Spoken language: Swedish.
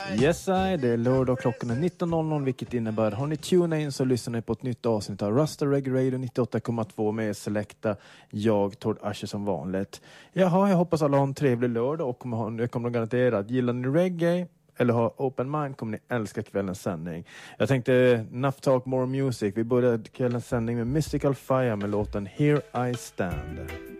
Yes, det är lördag och klockan är 19.00, vilket innebär har ni tunat in så lyssnar ni på ett nytt avsnitt av Rasta Reggae Radio 98,2 med Selecta. Jag, Tord Asher som vanligt. Jaha, jag hoppas alla har en trevlig lördag och jag kommer att garantera att gillar ni reggae eller har open mind kommer ni älska kvällens sändning. Jag tänkte enough talk more music. Vi började kvällens sändning med Mystical Fire med låten Here I Stand.